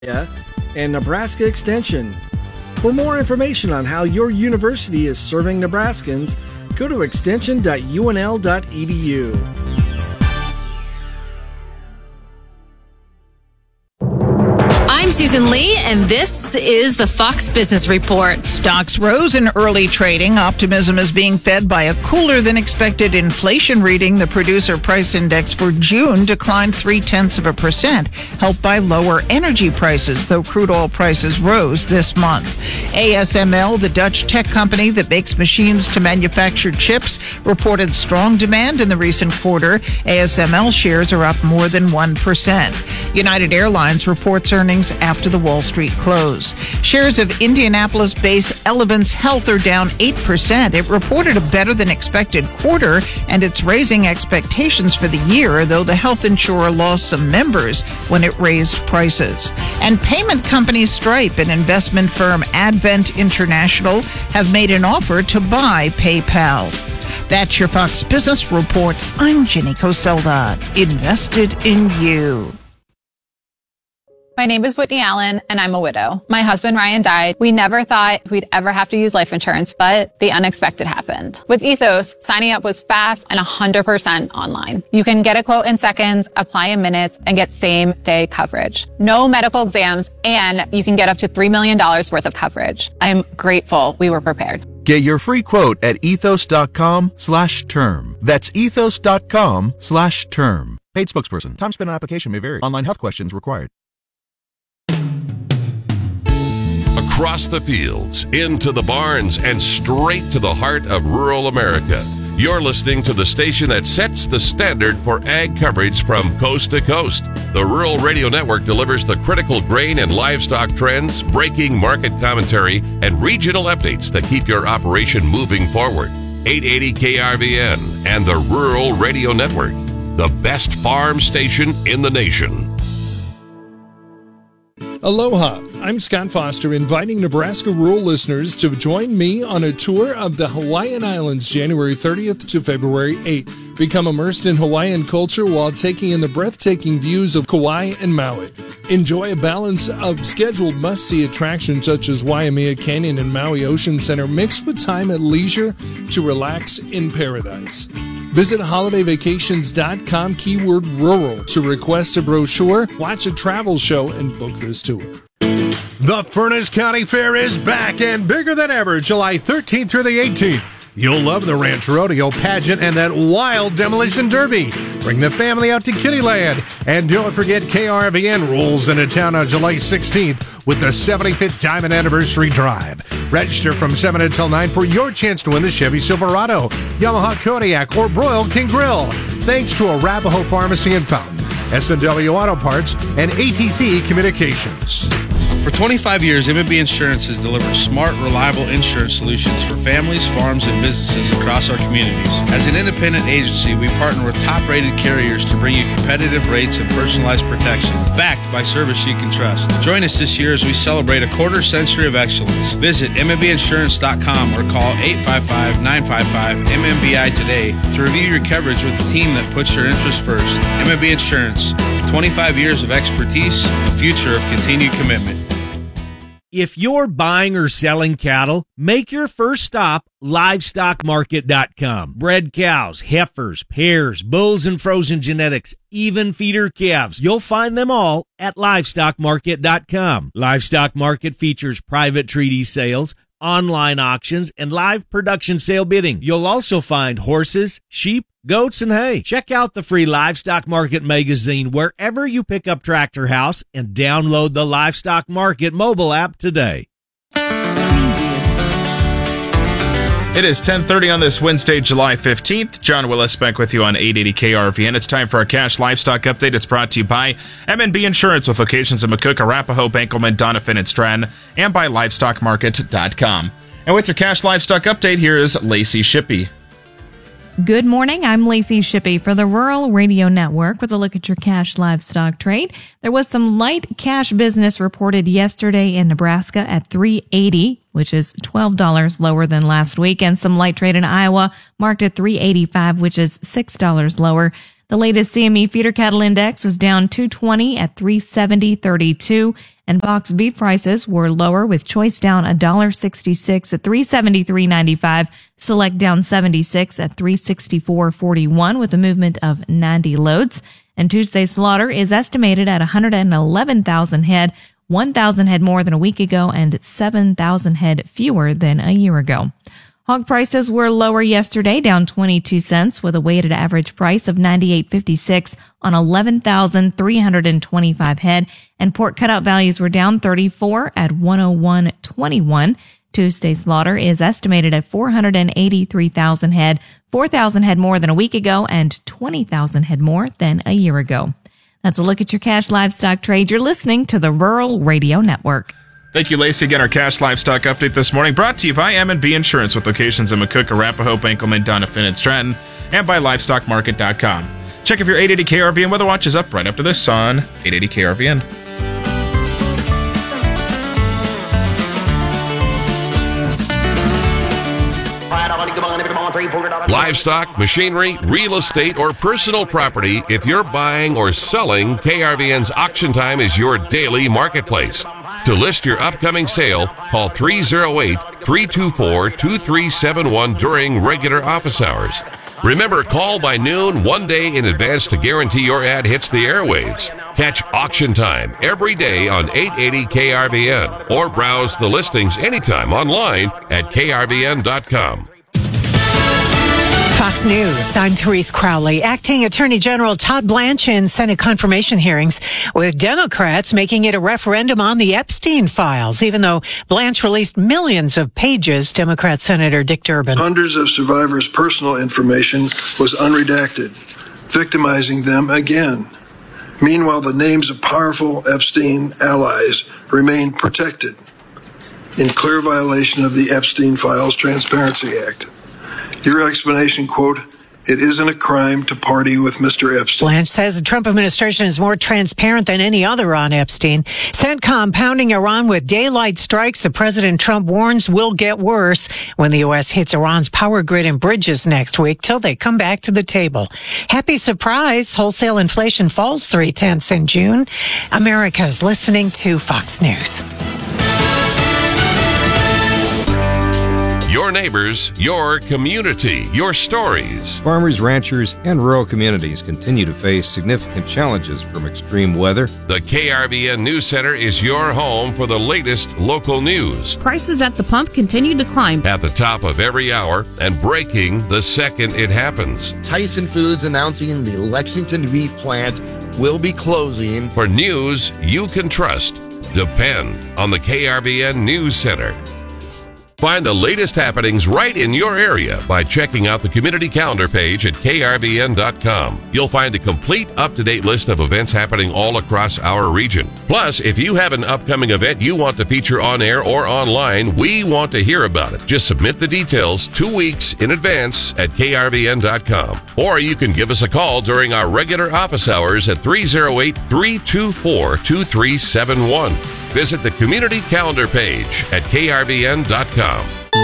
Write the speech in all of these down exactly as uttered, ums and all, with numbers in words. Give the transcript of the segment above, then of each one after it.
and Nebraska Extension. For more information on how your university is serving Nebraskans, go to extension dot u n l dot e d u. I'm Susan Lee, and this is the Fox Business Report. Stocks rose in early trading. Optimism is being fed by a cooler than expected inflation reading. The producer price index for June declined three-tenths of a percent, helped by lower energy prices, though crude oil prices rose this month. A S M L, the Dutch tech company that makes machines to manufacture chips, reported strong demand in the recent quarter. A S M L shares are up more than one percent. United Airlines reports earnings after the Wall Street close. Shares of Indianapolis-based Elevance Health are down eight percent. It reported a better than expected quarter, and it's raising expectations for the year, though the health insurer lost some members when it raised prices. And payment company Stripe and investment firm Advent International have made an offer to buy PayPal. That's your Fox Business Report. I'm Jenny Coselda. Invested in you. My name is Whitney Allen, and I'm a widow. My husband, Ryan, died. We never thought we'd ever have to use life insurance, but the unexpected happened. With Ethos, signing up was fast and one hundred percent online. You can get a quote in seconds, apply in minutes, and get same-day coverage. No medical exams, and you can get up to three million dollars worth of coverage. I'm grateful we were prepared. Get your free quote at ethos.com slash term. That's ethos.com slash term. Paid spokesperson. Time spent on application may vary. Online health questions required. Across the fields, into the barns, and straight to the heart of rural America. You're listening to the station that sets the standard for ag coverage from coast to coast. The Rural Radio Network delivers the critical grain and livestock trends, breaking market commentary, and regional updates that keep your operation moving forward. eight eighty K R V N and the Rural Radio Network, the best farm station in the nation. Aloha, I'm Scott Foster, inviting Nebraska rural listeners to join me on a tour of the Hawaiian Islands January thirtieth to February eighth. Become immersed in Hawaiian culture while taking in the breathtaking views of Kauai and Maui. Enjoy a balance of scheduled must-see attractions such as Waimea Canyon and Maui Ocean Center mixed with time at leisure to relax in paradise. Visit holiday vacations dot com, keyword rural, to request a brochure, watch a travel show, and book this tour. The Furnace County Fair is back and bigger than ever, July thirteenth through the eighteenth. You'll love the Ranch Rodeo pageant and that wild demolition derby. Bring the family out to Kittyland. And don't forget K R V N rolls into town on July sixteenth with the seventy-fifth Diamond Anniversary Drive. Register from seven until nine for your chance to win the Chevy Silverado, Yamaha Kodiak, or Broil King Grill. Thanks to Arapahoe Pharmacy and Fountain, S and W Auto Parts, and A T C Communications. For twenty-five years, M and B Insurance has delivered smart, reliable insurance solutions for families, farms, and businesses across our communities. As an independent agency, we partner with top-rated carriers to bring you competitive rates and personalized protection, backed by service you can trust. Join us this year as we celebrate a quarter century of excellence. Visit m m b insurance dot com or call eight five five, nine five five, M M B I today to review your coverage with the team that puts your interests first. M and B Insurance, twenty-five years of expertise, a future of continued commitment. If you're buying or selling cattle, make your first stop livestock market dot com. Bred cows, heifers, pairs, bulls, and frozen genetics, even feeder calves. You'll find them all at livestock market dot com. Livestock Market features private treaty sales, online auctions, and live production sale bidding. You'll also find horses, sheep, goats, and hay. Check out the free Livestock Market magazine wherever you pick up Tractor House and download the Livestock Market mobile app today. It is ten thirty on this Wednesday, July fifteenth. John Willis back with you on eight eighty K R V N. It's time for our Cash Livestock Update. It's brought to you by M and B Insurance with locations in McCook, Arapahoe, Bankelman, Doniphan, and Stratton, and by livestock market dot com. And with your Cash Livestock Update, here is Lacey Shippey. Good morning. I'm Lacey Shippey for the Rural Radio Network with a look at your cash livestock trade. There was some light cash business reported yesterday in Nebraska at three eighty, which is twelve dollars lower than last week, and some light trade in Iowa marked at three eighty-five, which is six dollars lower. The latest C M E feeder cattle index was down two twenty at three seventy thirty-two, and box beef prices were lower, with choice down one dollar sixty-six at three seventy-three ninety-five, select down seventy-six at three sixty-four forty-one, with a movement of ninety loads. And Tuesday slaughter is estimated at one hundred eleven thousand head, one thousand head more than a week ago and seven thousand head fewer than a year ago. Hog prices were lower yesterday, down twenty-two cents, with a weighted average price of ninety-eight fifty-six on eleven thousand three hundred twenty-five head, and pork cutout values were down thirty-four at one oh one twenty-one. Tuesday slaughter is estimated at four hundred eighty-three thousand head, four thousand head more than a week ago and twenty thousand head more than a year ago. That's a look at your cash livestock trade. You're listening to the Rural Radio Network. Thank you, Lacey. Again, our cash livestock update this morning brought to you by M and B Insurance, with locations in McCook, Arapahoe, Benkelman, Doniphan, and Stratton, and by livestock market dot com. Check if your eight eighty K R V N Weather Watch is up right after this on eight eighty K R V N. Livestock, machinery, real estate, or personal property. If you're buying or selling, K R V N's Auction Time is your daily marketplace. To list your upcoming sale, call three oh eight, three two four, two three seven one during regular office hours. Remember, call by noon one day in advance to guarantee your ad hits the airwaves. Catch Auction Time every day on eight eighty K R V N or browse the listings anytime online at K R V N dot com. Fox News, I'm Therese Crowley. Acting Attorney General Todd Blanche in Senate confirmation hearings, with Democrats making it a referendum on the Epstein files, even though Blanche released millions of pages. Democrat Senator Dick Durbin. Hundreds of survivors' personal information was unredacted, victimizing them again. Meanwhile, the names of powerful Epstein allies remain protected in clear violation of the Epstein Files Transparency Act. Your explanation, quote, "It isn't a crime to party with Mister Epstein." Blanche says the Trump administration is more transparent than any other on Epstein. CENTCOM pounding Iran with daylight strikes the President Trump warns will get worse when the U S hits Iran's power grid and bridges next week till they come back to the table. Happy surprise. Wholesale inflation falls three tenths in June. America's listening to Fox News. Your neighbors, your community, your stories. Farmers, ranchers, and rural communities continue to face significant challenges from extreme weather. The K R V N News Center is your home for the latest local news. Prices at the pump continue to climb. At the top of every hour and breaking the second it happens. Tyson Foods announcing the Lexington beef plant will be closing. For news you can trust, depend on the K R V N News Center. Find the latest happenings right in your area by checking out the community calendar page at K R V N dot com. You'll find a complete up-to-date list of events happening all across our region. Plus, if you have an upcoming event you want to feature on air or online, we want to hear about it. Just submit the details two weeks in advance at K R V N dot com. Or you can give us a call during our regular office hours at three oh eight, three two four, two three seven one. Visit the community calendar page at K R V N dot com.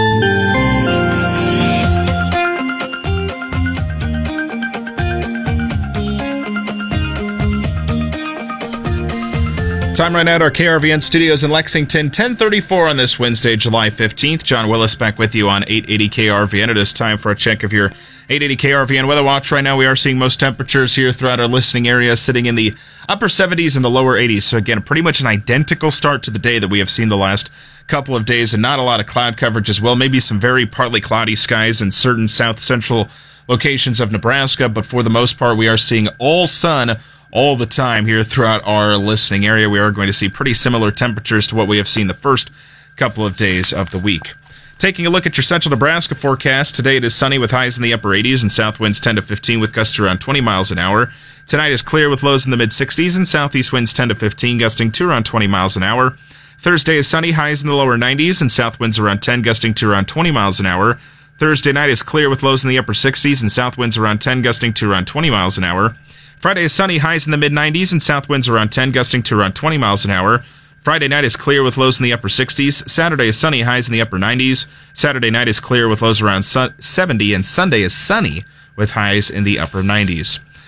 Time right now at our K R V N studios in Lexington, ten thirty-four on this Wednesday, July fifteenth. John Willis back with you on eight eighty K R V N. It is time for a check of your eight eighty K R V N Weather Watch. Right now we are seeing most temperatures here throughout our listening area sitting in the upper seventies and the lower eighties. So again, pretty much an identical start to the day that we have seen the last couple of days, and not a lot of cloud coverage as well. Maybe some very partly cloudy skies in certain south central locations of Nebraska, but for the most part we are seeing all sun all the time here throughout our listening area. We are going to see pretty similar temperatures to what we have seen the first couple of days of the week. Taking a look at your central Nebraska forecast, today it is sunny with highs in the upper eighties and south winds ten to fifteen with gusts around twenty miles an hour. Tonight is clear with lows in the mid sixties and southeast winds ten to fifteen, gusting to around twenty miles an hour. Thursday is sunny, highs in the lower nineties and south winds around ten, gusting to around twenty miles an hour. Thursday night is clear with lows in the upper sixties and south winds around ten, gusting to around twenty miles an hour. Friday is sunny, highs in the mid nineties and south winds around ten, gusting to around twenty miles an hour. Friday night is clear with lows in the upper sixties. Saturday is sunny, highs in the upper nineties. Saturday night is clear with lows around seventy, and Sunday is sunny with highs in the upper nineties.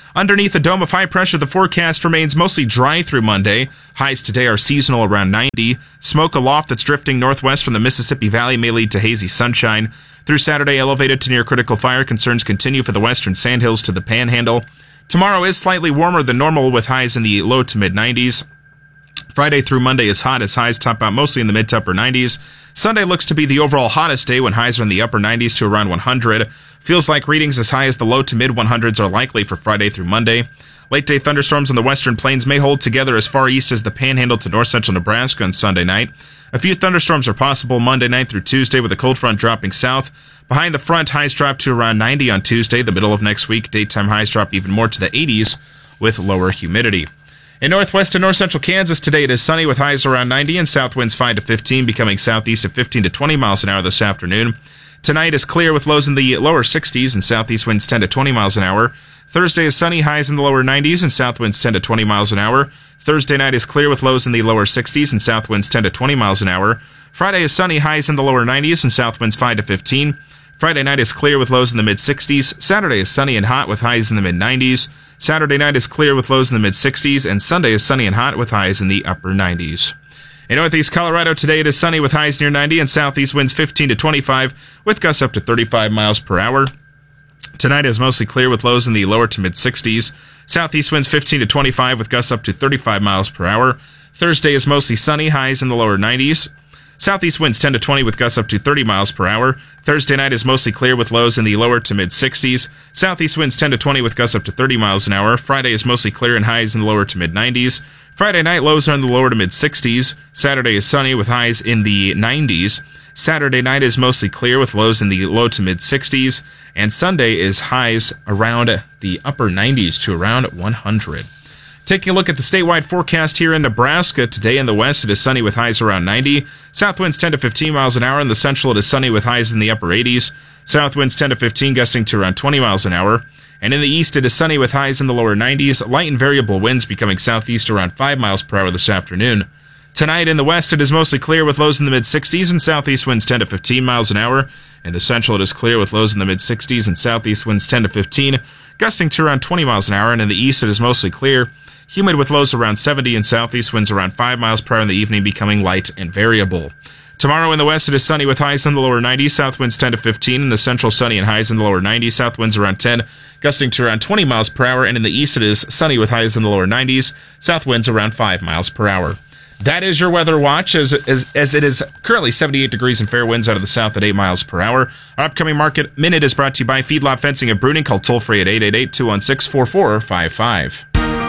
Underneath a dome of high pressure, the forecast remains mostly dry through Monday. Highs today are seasonal around ninety. Smoke aloft that's drifting northwest from the Mississippi Valley may lead to hazy sunshine. Through Saturday, elevated to near critical fire concerns continue for the western Sandhills to the Panhandle. Tomorrow is slightly warmer than normal with highs in the low to mid nineties. Friday through Monday is hot as highs top out mostly in the mid to upper nineties. Sunday looks to be the overall hottest day when highs are in the upper nineties to around one hundred. Feels like readings as high as the low to mid one hundreds are likely for Friday through Monday. Late day thunderstorms on the western plains may hold together as far east as the Panhandle to north central Nebraska on Sunday night. A few thunderstorms are possible Monday night through Tuesday with a cold front dropping south. Behind the front, highs drop to around ninety on Tuesday, the middle of next week. Daytime highs drop even more to the eighties with lower humidity. In northwest and north central Kansas today, it is sunny with highs around ninety and south winds five to fifteen, becoming southeast of fifteen to twenty miles an hour this afternoon. Tonight is clear with lows in the lower sixties and southeast winds ten to twenty miles an hour. Thursday is sunny, highs in the lower nineties and south winds ten to twenty miles an hour. Thursday night is clear with lows in the lower sixties and south winds ten to twenty miles an hour. Friday is sunny, highs in the lower nineties and south winds five to fifteen. Friday night is clear with lows in the mid sixties. Saturday is sunny and hot with highs in the mid nineties. Saturday night is clear with lows in the mid sixties, and Sunday is sunny and hot with highs in the upper nineties. In northeast Colorado today, it is sunny with highs near ninety and southeast winds fifteen to twenty-five with gusts up to thirty-five miles per hour. Tonight is mostly clear with lows in the lower to mid sixties. Southeast winds fifteen to twenty-five with gusts up to thirty-five miles per hour. Thursday is mostly sunny, highs in the lower nineties. Southeast winds ten to twenty with gusts up to thirty miles per hour. Thursday night is mostly clear with lows in the lower to mid sixties. Southeast winds ten to twenty with gusts up to thirty miles an hour. Friday is mostly clear and highs in the lower to mid nineties. Friday night lows are in the lower to mid sixties. Saturday is sunny with highs in the nineties. Saturday night is mostly clear with lows in the low to mid sixties. And Sunday is highs around the upper nineties to around one hundred. Taking a look at the statewide forecast here in Nebraska, today in the west it is sunny with highs around ninety. South winds ten to fifteen miles an hour. In the central it is sunny with highs in the upper eighties. South winds ten to fifteen gusting to around twenty miles an hour. And in the east it is sunny with highs in the lower nineties. Light and variable winds becoming southeast around five miles per hour this afternoon. Tonight in the west it is mostly clear with lows in the mid sixties and southeast winds ten to fifteen miles an hour. In the central it is clear with lows in the mid sixties and southeast winds ten to fifteen, gusting to around twenty miles an hour. And in the east it is mostly clear, humid with lows around seventy and southeast winds around five miles per hour in the evening, becoming light and variable. Tomorrow in the west it is sunny with highs in the lower nineties, south winds ten to fifteen. In the central, sunny and highs in the lower nineties, south winds around ten, gusting to around twenty miles per hour. And in the east it is sunny with highs in the lower nineties, south winds around five miles per hour. That is your weather watch, as, as as it is currently seventy-eight degrees and fair winds out of the south at eight miles per hour. Our upcoming Market Minute is brought to you by Feedlot Fencing and Bruning. Call toll-free at eight eight eight, two one six, four four five five.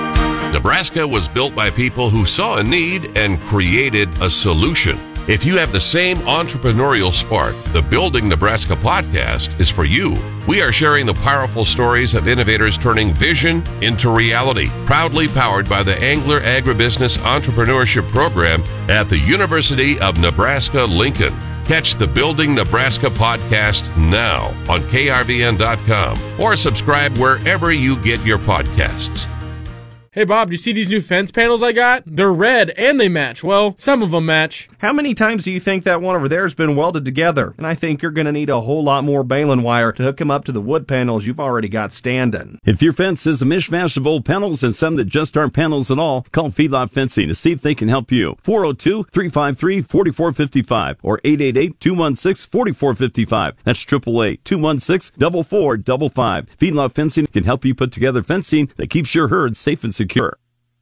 Nebraska was built by people who saw a need and created a solution. If you have the same entrepreneurial spark, the Building Nebraska podcast is for you. We are sharing the powerful stories of innovators turning vision into reality. Proudly powered by the Angler Agribusiness Entrepreneurship Program at the University of Nebraska-Lincoln. Catch the Building Nebraska podcast now on K R V N dot com or subscribe wherever you get your podcasts. Hey Bob, do you see these new fence panels I got? They're red and they match. Well, some of them match. How many times do you think that one over there has been welded together? And I think you're going to need a whole lot more baling wire to hook them up to the wood panels you've already got standing. If your fence is a mishmash of old panels and some that just aren't panels at all, call Feedlot Fencing to see if they can help you. four oh two, three five three, four four five five or eight eight eight, two one six, four four five five. That's eight eight eight, two one six, four four five five. Feedlot Fencing can help you put together fencing that keeps your herd safe and secure.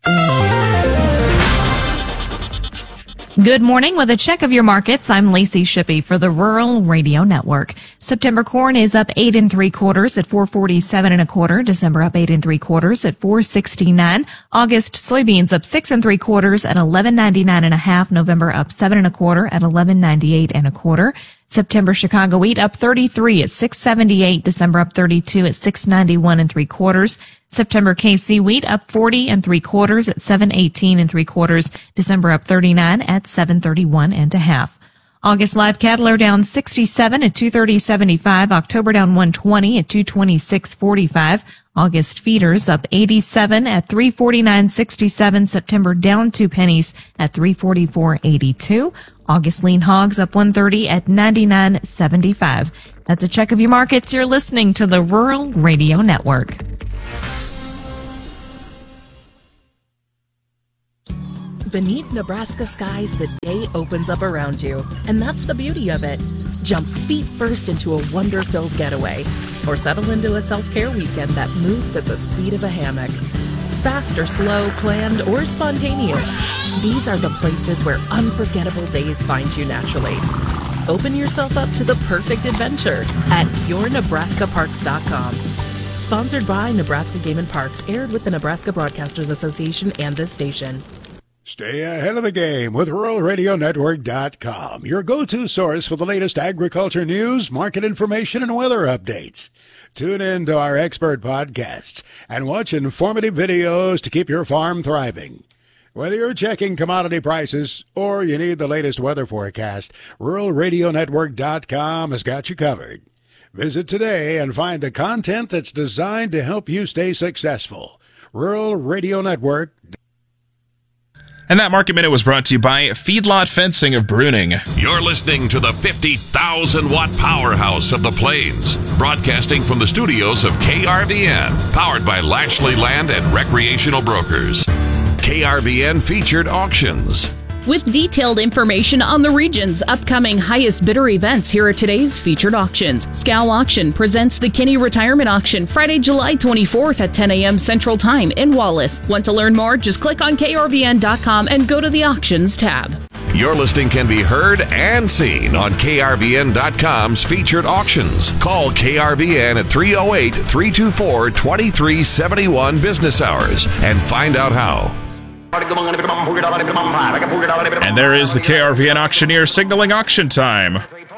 Good morning. With a check of your markets, I'm Lacey Shippey for the Rural Radio Network. September corn is up eight and three quarters at four forty-seven and a quarter. December up eight and three quarters at four sixty-nine. August soybeans up six and three quarters at eleven ninety-nine and a half. November up seven and a quarter at eleven ninety-eight and a quarter. September Chicago wheat up thirty-three at six seventy-eight. December up thirty-two at six ninety-one and three quarters. September K C wheat up forty and three quarters at seven eighteen and three quarters. December up thirty-nine at seven thirty-one and a half. August live cattle are down sixty-seven at two thirty seventy-five. October down one twenty at two twenty-six forty-five. August feeders up eighty-seven at three forty-nine sixty-seven. September down two pennies at three forty-four eighty-two. August lean hogs up one thirty at ninety-nine seventy-five. That's a check of your markets. You're listening to the Rural Radio Network. Beneath Nebraska skies, the day opens up around you, and that's the beauty of it. Jump feet first into a wonder-filled getaway, or settle into a self-care weekend that moves at the speed of a hammock. Fast or slow, planned or spontaneous, these are the places where unforgettable days find you naturally. Open yourself up to the perfect adventure at your nebraska parks dot com. Sponsored by Nebraska Game and Parks, aired with the Nebraska Broadcasters Association and this station. Stay ahead of the game with rural radio network dot com, your go-to source for the latest agriculture news, market information, and weather updates. Tune in to our expert podcasts and watch informative videos to keep your farm thriving. Whether you're checking commodity prices or you need the latest weather forecast, rural radio network dot com has got you covered. Visit today and find the content that's designed to help you stay successful. Rural Radio Network. And that Market Minute was brought to you by Feedlot Fencing of Bruning. You're listening to the fifty thousand watt powerhouse of the Plains, broadcasting from the studios of K R V N, powered by Lashley Land and Recreational Brokers. K R V N Featured Auctions. With detailed information on the region's upcoming highest bidder events, here are today's featured auctions. Scow Auction presents the Kinney Retirement Auction Friday, July twenty-fourth at ten a.m. Central Time in Wallace. Want to learn more? Just click on K R V N dot com and go to the Auctions tab. Your listing can be heard and seen on K R V N dot com's Featured Auctions. Call K R V N at three oh eight, three two four, two three seven one business hours and find out how. And there is the K R V N auctioneer signaling auction time.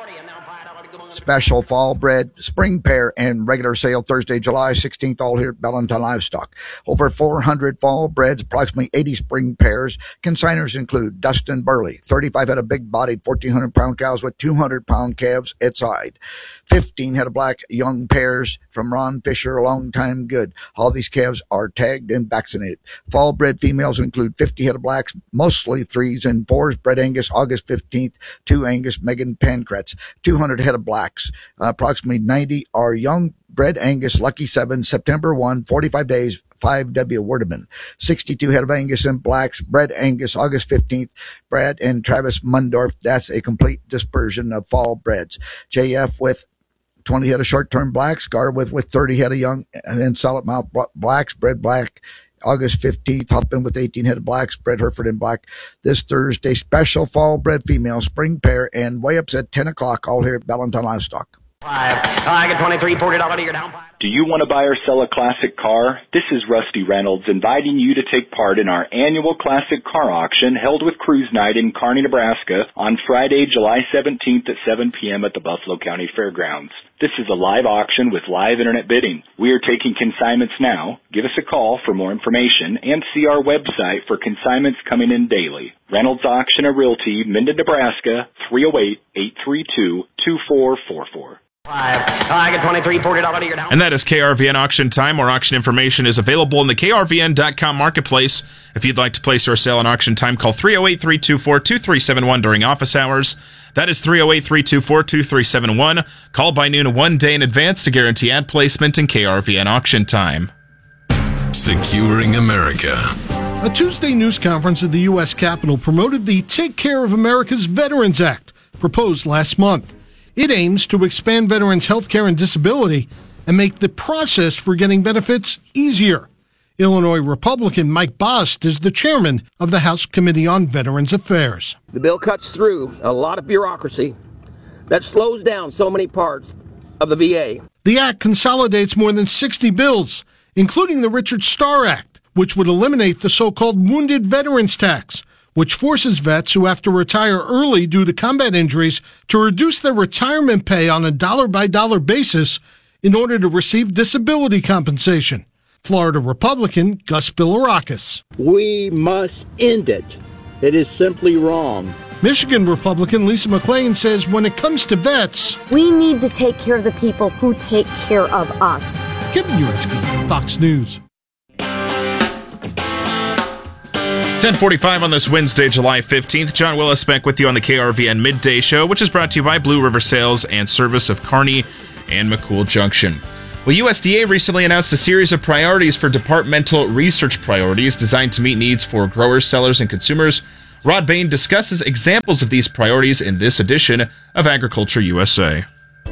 Special fall bred, spring pear, and regular sale Thursday, July sixteenth, all here at Bellington Livestock. Over four hundred fall breds, approximately eighty spring pears. Consigners include Dustin Burley, thirty-five head of big-bodied, fourteen hundred pound cows with two hundred pound calves at side. fifteen head of black young pears from Ron Fisher, a long time good. All these calves are tagged and vaccinated. Fall bred females include fifty head of blacks, mostly threes and fours, bred Angus August fifteenth, two Angus Megan Pancratz, two hundred head of blacks. Uh, approximately ninety are young bred Angus Lucky seven, September first, forty-five days, five W Werdeman. sixty-two head of Angus and blacks, bred Angus August fifteenth, Brad and Travis Mundorf. That's a complete dispersion of fall breds. J F with twenty head of short-term blacks, Gar with, with thirty head of young and solid mouth blacks, bred black August fifteenth, Huffman with eighteen head of blacks, bred Hereford in black. This Thursday, special fall bred female, spring pear, and way ups at ten o'clock, all here at Bellington Livestock. Five. I get twenty-three, forty dollars, you're down. Do you want to buy or sell a classic car? This is Rusty Reynolds inviting you to take part in our annual classic car auction held with Cruise Night in Kearney, Nebraska on Friday, July seventeenth at seven p.m. at the Buffalo County Fairgrounds. This is a live auction with live internet bidding. We are taking consignments now. Give us a call for more information and see our website for consignments coming in daily. Reynolds Auction and Realty, Minden, Nebraska, three oh eight, eight three two, two four four four. Five. I get twenty-three, forty dollars, you're down. And that is K R V N auction time. More auction information is available in the K R V N dot com marketplace. If you'd like to place your sale on auction time, call three oh eight, three two four, two three seven one during office hours. That is three oh eight, three two four, two three seven one. Call by noon one day in advance to guarantee ad placement in K R V N auction time. Securing America. A Tuesday news conference at the U S Capitol promoted the Take Care of America's Veterans Act, proposed last month. It aims to expand veterans' health care and disability and make the process for getting benefits easier. Illinois Republican Mike Bost is the chairman of the House Committee on Veterans Affairs. The bill cuts through a lot of bureaucracy that slows down so many parts of the V A. The act consolidates more than sixty bills, including the Richard Starr Act, which would eliminate the so-called wounded veterans tax, which forces vets who have to retire early due to combat injuries to reduce their retirement pay on a dollar-by-dollar basis in order to receive disability compensation. Florida Republican Gus Bilirakis. We must end it. It is simply wrong. Michigan Republican Lisa McClain says when it comes to vets, we need to take care of the people who take care of us. Kevin Uretsky, Fox News. ten forty-five on this Wednesday, July fifteenth. John Willis back with you on the K R V N Midday Show, which is brought to you by Blue River Sales and Service of Kearney and McCool Junction. Well, U S D A recently announced a series of priorities for departmental research priorities designed to meet needs for growers, sellers, and consumers. Rod Bain discusses examples of these priorities in this edition of Agriculture U S A.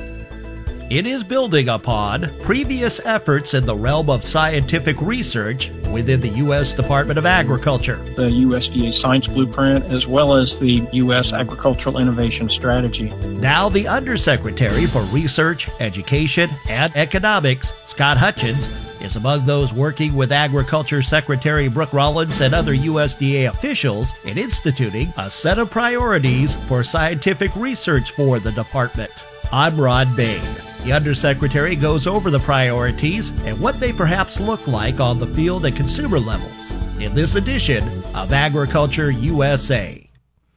It is building upon previous efforts in the realm of scientific research within the U S Department of Agriculture. The U S D A Science Blueprint, as well as the U S Agricultural Innovation Strategy. Now the Undersecretary for Research, Education, and Economics, Scott Hutchins, is among those working with Agriculture Secretary Brooke Rollins and other U S D A officials in instituting a set of priorities for scientific research for the department. I'm Rod Bain. The Undersecretary goes over the priorities and what they perhaps look like on the field and consumer levels in this edition of Agriculture U S A.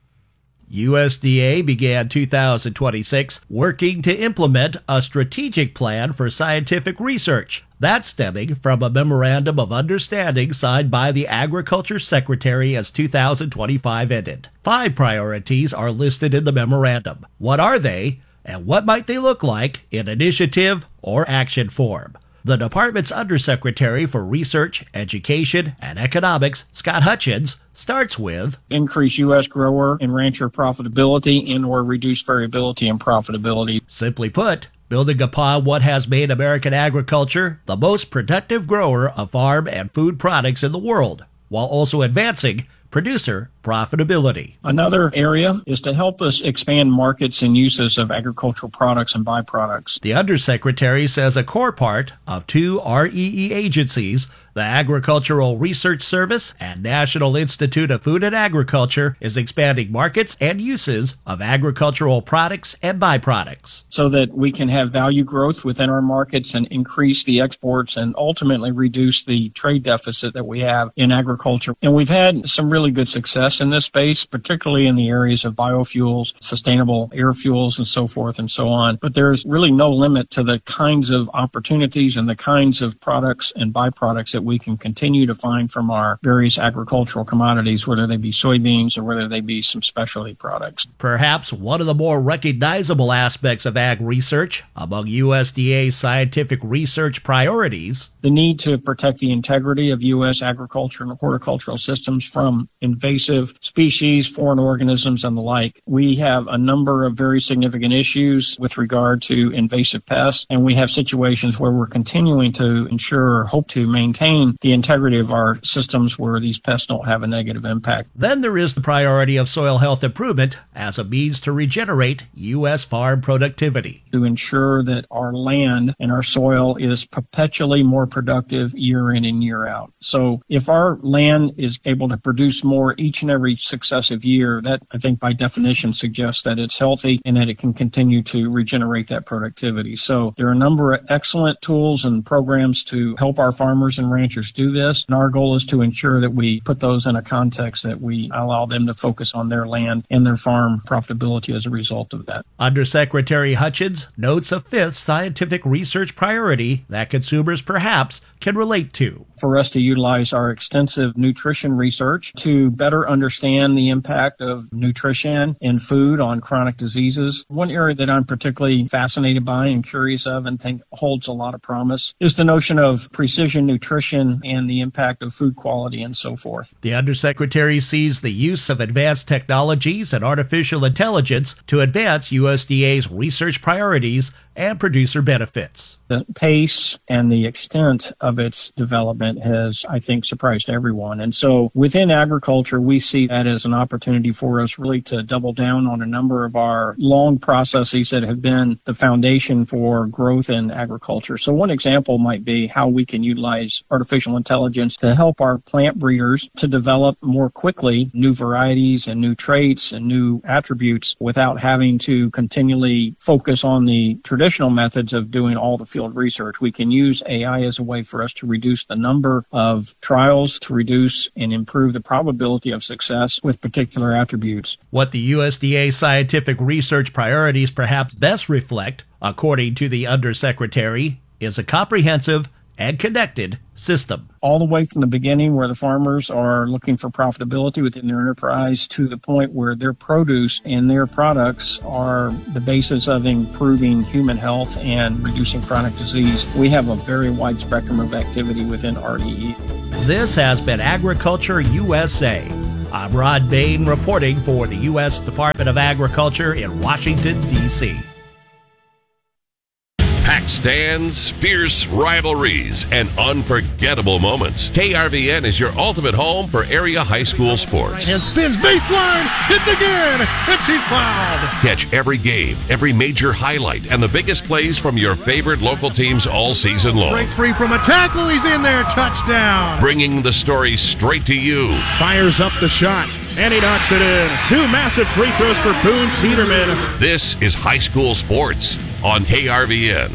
U S D A began two thousand twenty-six working to implement a strategic plan for scientific research. That's stemming from a memorandum of understanding signed by the Agriculture Secretary as two thousand twenty-five ended. Five priorities are listed in the memorandum. What are they? And what might they look like in initiative or action form? The department's Undersecretary for Research, Education, and Economics, Scott Hutchins, starts with increase U S grower and rancher profitability and or reduce variability in profitability. Simply put, building upon what has made American agriculture the most productive grower of farm and food products in the world, while also advancing producer profitability. Another area is to help us expand markets and uses of agricultural products and byproducts. The Undersecretary says a core part of two R E E agencies, the Agricultural Research Service and National Institute of Food and Agriculture, is expanding markets and uses of agricultural products and byproducts. So that we can have value growth within our markets and increase the exports and ultimately reduce the trade deficit that we have in agriculture. And we've had some really good success in this space, particularly in the areas of biofuels, sustainable air fuels, and so forth and so on. But there's really no limit to the kinds of opportunities and the kinds of products and byproducts that we can continue to find from our various agricultural commodities, whether they be soybeans or whether they be some specialty products. Perhaps one of the more recognizable aspects of ag research among U S D A scientific research priorities, the need to protect the integrity of U S agriculture and horticultural systems from invasive species, foreign organisms, and the like. We have a number of very significant issues with regard to invasive pests, and we have situations where we're continuing to ensure or hope to maintain the integrity of our systems where these pests don't have a negative impact. Then there is the priority of soil health improvement as a means to regenerate U S farm productivity. To ensure that our land and our soil is perpetually more productive year in and year out. So if our land is able to produce more each and every successive year, that I think by definition suggests that it's healthy and that it can continue to regenerate that productivity. So there are a number of excellent tools and programs to help our farmers and ranchers do this. And our goal is to ensure that we put those in a context that we allow them to focus on their land and their farm profitability as a result of that. Undersecretary Hutchins notes a fifth scientific research priority that consumers perhaps can relate to. For us to utilize our extensive nutrition research to better understand the impact of nutrition and food on chronic diseases. One area that I'm particularly fascinated by and curious of and think holds a lot of promise is the notion of precision nutrition and the impact of food quality and so forth. The Undersecretary sees the use of advanced technologies and artificial intelligence to advance U S D A's research priorities and producer benefits. The pace and the extent of its development has, I think, surprised everyone. And so within agriculture, we see that as an opportunity for us really to double down on a number of our long processes that have been the foundation for growth in agriculture. So one example might be how we can utilize artificial intelligence to help our plant breeders to develop more quickly new varieties and new traits and new attributes without having to continually focus on the traditional traditional methods of doing all the field research. We can use A I as a way for us to reduce the number of trials, to reduce and improve the probability of success with particular attributes. What the U S D A scientific research priorities perhaps best reflect, according to the Undersecretary, is a comprehensive and connected system. All the way from the beginning where the farmers are looking for profitability within their enterprise to the point where their produce and their products are the basis of improving human health and reducing chronic disease. We have a very wide spectrum of activity within R D E. This has been Agriculture U S A. I'm Rod Bain reporting for the U S Department of Agriculture in Washington, D C Packed stands, fierce rivalries, and unforgettable moments. K R V N is your ultimate home for area high school sports. And spins baseline, hits again, and she's fouled. Catch every game, every major highlight, and the biggest plays from your favorite local teams all season long. Breaks free from a tackle, he's in there, touchdown. Bringing the story straight to you. Fires up the shot, and he knocks it in. Two massive free throws for Boone Teeterman. This is high school sports on K R V N.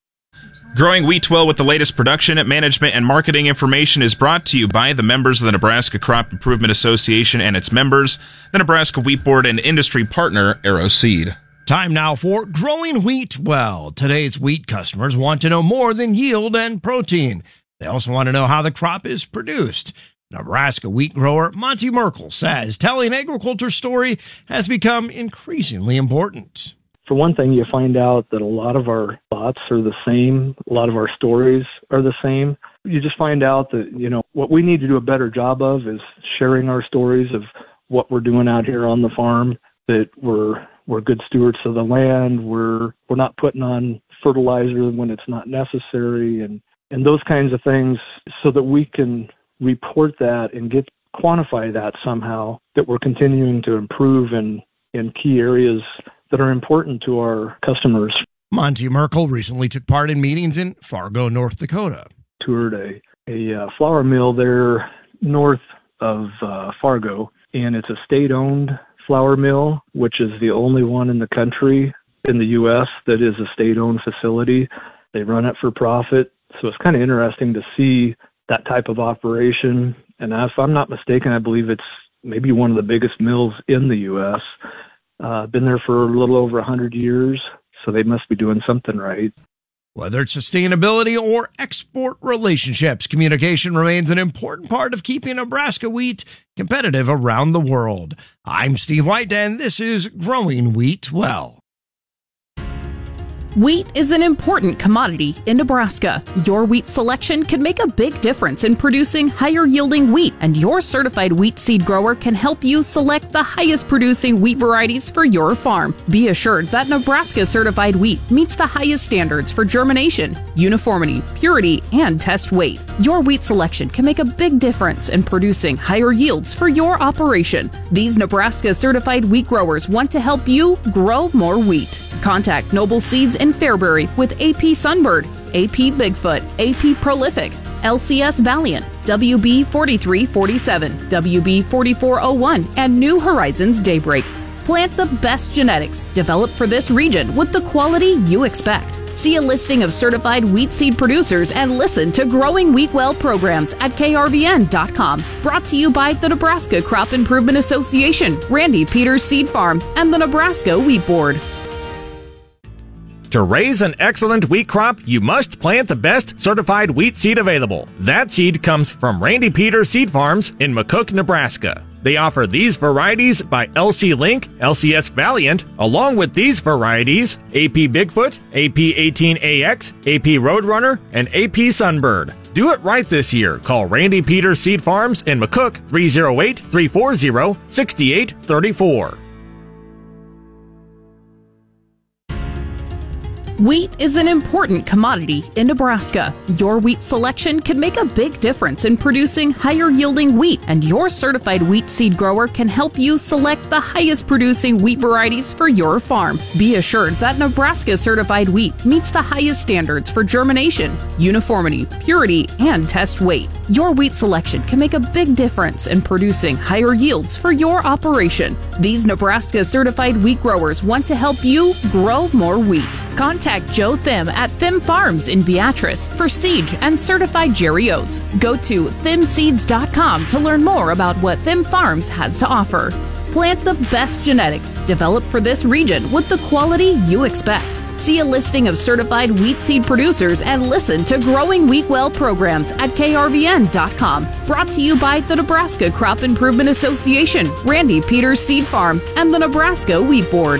Growing wheat well with the latest production, management, and marketing information is brought to you by the members of the Nebraska Crop Improvement Association and its members, the Nebraska Wheat Board, and industry partner Arrow Seed. Time now for Growing Wheat Well. Today's wheat customers want to know more than yield and protein. They also want to know how the crop is produced. Nebraska wheat grower Monty Merkel says telling agriculture's story has become increasingly important. For one thing, you find out that a lot of our thoughts are the same. A lot of our stories are the same. You just find out that, you know, what we need to do a better job of is sharing our stories of what we're doing out here on the farm, that we're we're good stewards of the land, we're we're not putting on fertilizer when it's not necessary, and, and those kinds of things, so that we can report that and get quantify that somehow, that we're continuing to improve in, in key areas that are important to our customers. Monty Merkel recently took part in meetings in Fargo, North Dakota. Toured a, a uh, flour mill there north of uh, Fargo, and it's a state-owned flour mill, which is the only one in the country, in the U S, that is a state-owned facility. They run it for profit, so it's kind of interesting to see that type of operation. And if I'm not mistaken, I believe it's maybe one of the biggest mills in the U S Uh, been there for a little over one hundred years, so they must be doing something right. Whether it's sustainability or export relationships, communication remains an important part of keeping Nebraska wheat competitive around the world. I'm Steve White, and this is Growing Wheat Well. Wheat is an important commodity in Nebraska. Your wheat selection can make a big difference in producing higher yielding wheat, and your certified wheat seed grower can help you select the highest producing wheat varieties for your farm. Be assured that Nebraska certified wheat meets the highest standards for germination, uniformity, purity, and test weight. Your wheat selection can make a big difference in producing higher yields for your operation. These Nebraska certified wheat growers want to help you grow more wheat. Contact Noble Seeds in Fairbury with A P Sunbird, A P Bigfoot, A P Prolific, L C S Valiant, W B forty-three forty-seven, W B forty-four oh one, and New Horizons Daybreak. Plant the best genetics developed for this region with the quality you expect. See a listing of certified wheat seed producers and listen to Growing Wheat Well programs at K R V N dot com. Brought to you by the Nebraska Crop Improvement Association, Randy Peters Seed Farm, and the Nebraska Wheat Board. To raise an excellent wheat crop, you must plant the best certified wheat seed available. That seed comes from Randy Peters Seed Farms in McCook, Nebraska. They offer these varieties by L C Link, L C S Valiant, along with these varieties, A P Bigfoot, A P eighteen A X, A P Roadrunner, and A P Sunbird. Do it right this year. Call Randy Peters Seed Farms in McCook, three oh eight, three four zero, six eight three four. Wheat is an important commodity in Nebraska. Your wheat selection can make a big difference in producing higher yielding wheat, and your certified wheat seed grower can help you select the highest producing wheat varieties for your farm. Be assured that Nebraska certified wheat meets the highest standards for germination, uniformity, purity, and test weight. Your wheat selection can make a big difference in producing higher yields for your operation. These Nebraska certified wheat growers want to help you grow more wheat. Contact Joe Thim at Thim Farms in Beatrice for Siege and certified Jerry Oats. Go to thim seeds dot com to learn more about what Thim Farms has to offer. Plant the best genetics developed for this region with the quality you expect. See a listing of certified wheat seed producers and listen to Growing Wheat Well programs at K R V N dot com. Brought to you by the Nebraska Crop Improvement Association, Randy Peters Seed Farm, and the Nebraska Wheat Board.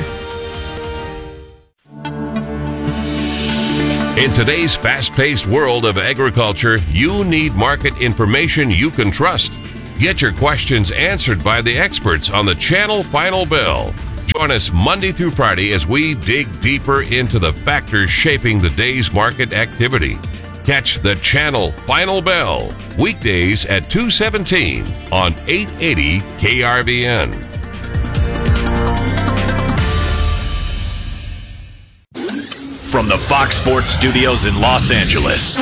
In today's fast-paced world of agriculture, you need market information you can trust. Get your questions answered by the experts on the Channel Final Bell. Join us Monday through Friday as we dig deeper into the factors shaping the day's market activity. Catch the Channel Final Bell weekdays at two seventeen on eight eighty K R V N. From the Fox Sports Studios in Los Angeles,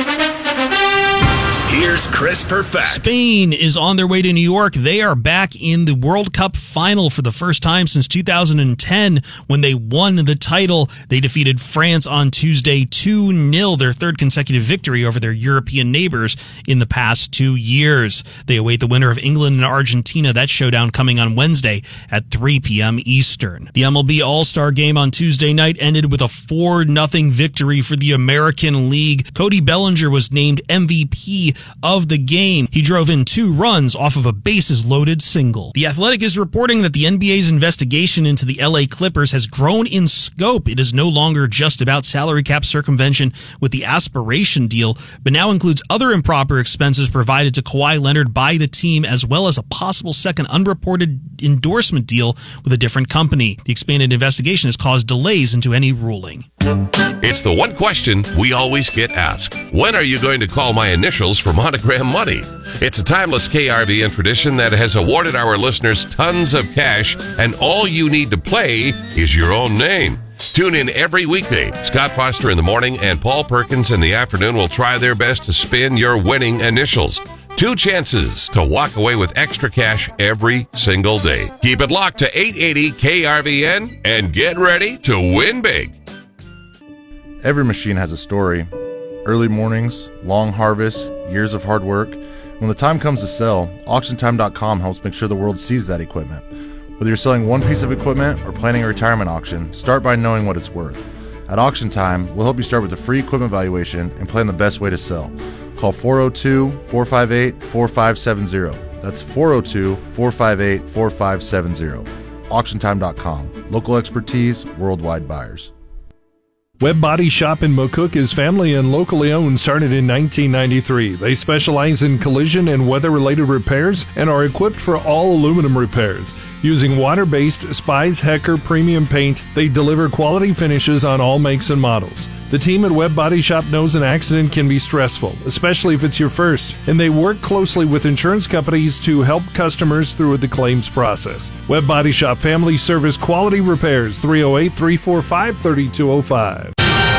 here's Chris Perfett. Spain is on their way to New York. They are back in the World Cup final for the first time since two thousand ten when they won the title. They defeated France on Tuesday two nil, their third consecutive victory over their European neighbors in the past two years. They await the winner of England and Argentina. That showdown coming on Wednesday at three p.m. Eastern. The M L B All-Star Game on Tuesday night ended with a four nothing victory for the American League. Cody Bellinger was named M V P of the game. He drove in two runs off of a bases-loaded single. The Athletic is reporting that the N B A's investigation into the L A Clippers has grown in scope. It is no longer just about salary cap circumvention with the aspiration deal, but now includes other improper expenses provided to Kawhi Leonard by the team, as well as a possible second unreported endorsement deal with a different company. The expanded investigation has caused delays into any ruling. It's the one question we always get asked. When are you going to call my initials for Monogram Money? It's a timeless K R V N tradition that has awarded our listeners tons of cash, and all you need to play is your own name. Tune in every weekday. Scott Foster in the morning and Paul Perkins in the afternoon will try their best to spin your winning initials. Two chances to walk away with extra cash every single day. Keep it locked to eight eighty K R V N and get ready to win big. Every machine has a story. Early mornings, long harvests, years of hard work. When the time comes to sell, auction time dot com helps make sure the world sees that equipment. Whether you're selling one piece of equipment or planning a retirement auction, start by knowing what it's worth. At Auction Time, we'll help you start with a free equipment valuation and plan the best way to sell. Call four oh two, four five eight, four five seven zero. That's four oh two, four five eight, four five seven zero. auction time dot com. Local expertise, worldwide buyers. Webb Body Shop in McCook is family and locally owned, started in nineteen ninety-three. They specialize in collision and weather-related repairs and are equipped for all aluminum repairs. Using water-based Spies Hecker premium paint, they deliver quality finishes on all makes and models. The team at Webb Body Shop knows an accident can be stressful, especially if it's your first, and they work closely with insurance companies to help customers through the claims process. Webb Body Shop Family Service Quality Repairs, three oh eight, three four five, three two oh five.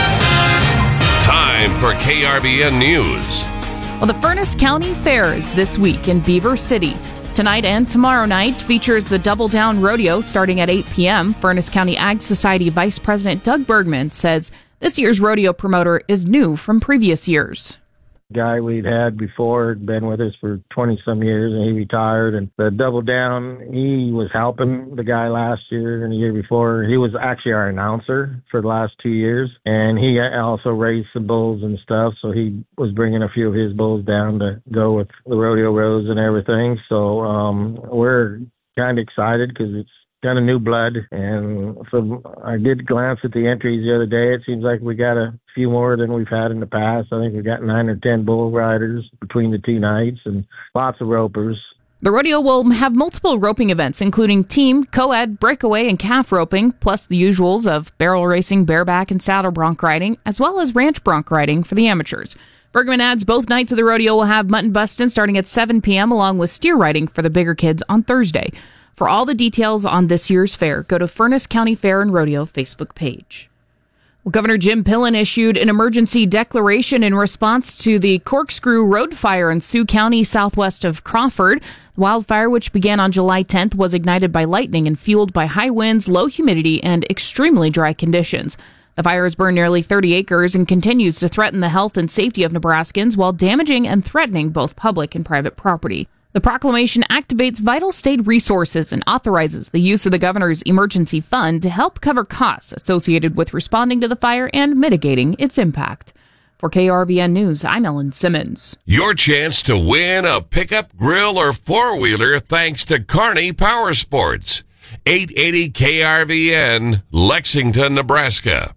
Time for K R V N News. Well, the Furnace County Fair is this week in Beaver City. Tonight and tomorrow night features the Double Down Rodeo starting at eight p.m. Furnace County Ag Society Vice President Doug Bergman says this year's rodeo promoter is new from previous years. Guy we'd had before had been with us for twenty some years, and he retired. And the Double Down, he was helping the guy last year and the year before. He was actually our announcer for the last two years, and he also raised some bulls and stuff. So he was bringing a few of his bulls down to go with the rodeo rows and everything. So um, we're kind of excited because it's kind of new blood. And from I did glance at the entries the other day. It seems like we got a few more than we've had in the past. I think we got nine or ten bull riders between the two nights and lots of ropers. The rodeo will have multiple roping events, including team, co-ed, breakaway, and calf roping, plus the usuals of barrel racing, bareback, and saddle bronc riding, as well as ranch bronc riding for the amateurs. Bergman adds both nights of the rodeo will have mutton busting starting at seven p.m. along with steer riding for the bigger kids on Thursday. For all the details on this year's fair, go to Furnace County Fair and Rodeo Facebook page. Well, Governor Jim Pillen issued an emergency declaration in response to the Corkscrew Road fire in Sioux County, southwest of Crawford. The wildfire, which began on July tenth, was ignited by lightning and fueled by high winds, low humidity, and extremely dry conditions. The fire has burned nearly thirty acres and continues to threaten the health and safety of Nebraskans while damaging and threatening both public and private property. The proclamation activates vital state resources and authorizes the use of the governor's emergency fund to help cover costs associated with responding to the fire and mitigating its impact. For K R V N News, I'm Ellen Simmons. Your chance to win a pickup, grill, or four-wheeler thanks to Kearney Power Sports. eight eighty K R V N, Lexington, Nebraska.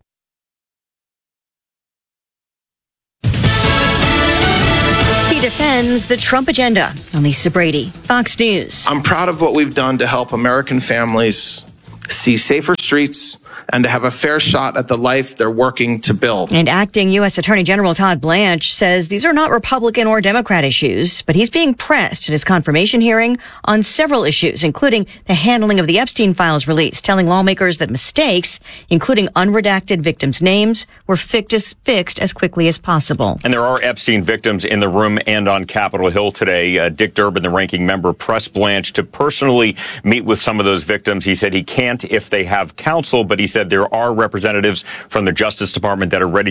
He defends the Trump agenda. I'm Lisa Brady, Fox News. I'm proud of what we've done to help American families see safer streets and to have a fair shot at the life they're working to build. And acting U S Attorney General Todd Blanche says these are not Republican or Democrat issues, but he's being pressed at his confirmation hearing on several issues, including the handling of the Epstein files release, telling lawmakers that mistakes, including unredacted victims' names, were fixed, fixed as quickly as possible. And there are Epstein victims in the room and on Capitol Hill today. Uh, Dick Durbin, the ranking member, pressed Blanche to personally meet with some of those victims. He said he can't if they have counsel, but he said there are representatives from the Justice Department that are ready